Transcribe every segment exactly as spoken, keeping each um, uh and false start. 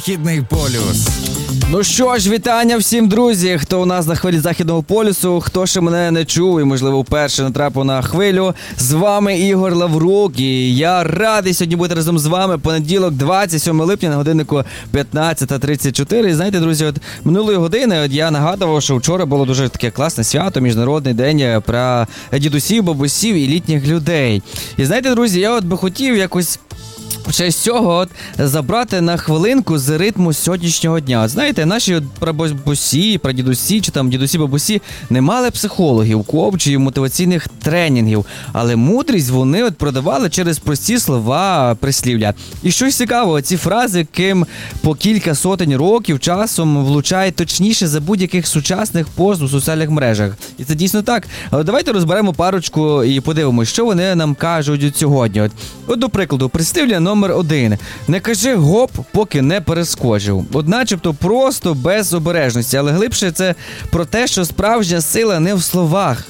Західний полюс. Ну що ж, вітання всім, друзі, хто у нас на хвилі Західного полюсу, хто ще мене не чув і, можливо, вперше натрапив на хвилю. З вами Ігор Лаврук, і я радий сьогодні бути разом з вами. Понеділок, двадцять сьомого липня, на годиннику п'ятнадцята тридцять чотири. І знаєте, друзі, от минулої години от я нагадував, що вчора було дуже таке класне свято, Міжнародний день про дідусів, бабусів і літніх людей. І знаєте, друзі, я от би хотів якось в честь цього от забрати на хвилинку з ритму сьогоднішнього дня. От знаєте, наші от прабабусі, прадідусі чи там дідусі-бабусі не мали психологів, коучів, мотиваційних тренінгів, але мудрість вони от продавали через прості слова, прислів'я. І щось цікаво, ці фрази, ким по кілька сотень років часом влучають точніше за будь-яких сучасних пост у соціальних мережах. І це дійсно так. Але давайте розберемо парочку і подивимось, що вони нам кажуть сьогодні. От, от до прикладу, прислів'я номер один. Не кажи гоп, поки не перескочив. От начебто просто без обережності, але глибше це про те, що справжня сила не в словах,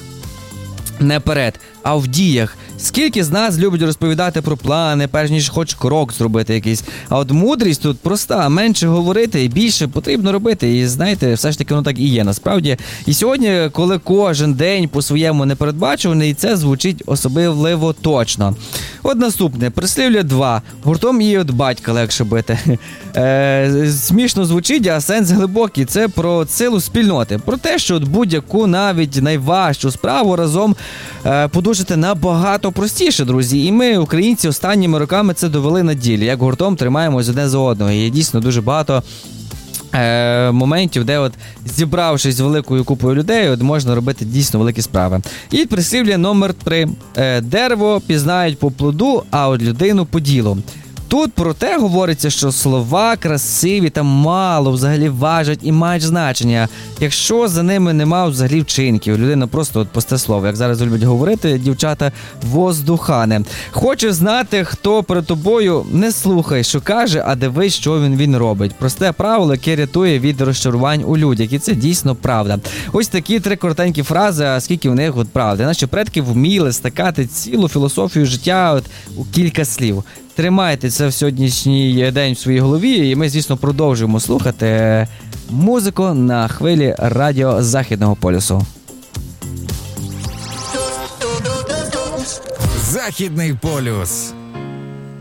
не перед, а в діях. Скільки з нас любить розповідати про плани, перш ніж хоч крок зробити якийсь. А от мудрість тут проста, менше говорити і більше потрібно робити. І знаєте, все ж таки воно так і є насправді. І сьогодні, коли кожен день по-своєму непередбачуваний, це звучить особливо точно. От наступне, прислів'я два. Гуртом її от батька легше бити. Е, смішно звучить, а сенс глибокий. Це про силу спільноти. Про те, що от будь-яку навіть найважчу справу разом е, подужити набагато простіше, друзі. І ми, українці, останніми роками це довели на ділі. Як гуртом тримаємось одне за одного. І є дійсно дуже багато е, моментів, де от зібравшись з великою купою людей, от можна робити дійсно великі справи. І прислів'я номер три. Е, дерево пізнають по плоду, а от людину по ділу. Тут про те говориться, що слова красиві та мало взагалі важать і мають значення, якщо за ними нема взагалі вчинків. Людина просто от пусте слово, як зараз люблять говорити дівчата, воздухане. Хочеш знати, хто перед тобою, не слухай, що каже, а дивись, що він, він робить. Просте правило, яке рятує від розчарувань у людях, і це дійсно правда. Ось такі три коротенькі фрази, а скільки в них от правди. Наші предки вміли стакати цілу філософію життя от у кілька слів. Тримайте це в сьогоднішній день в своїй голові, і ми, звісно, продовжуємо слухати музику на хвилі радіо Західного полюсу. Західний полюс.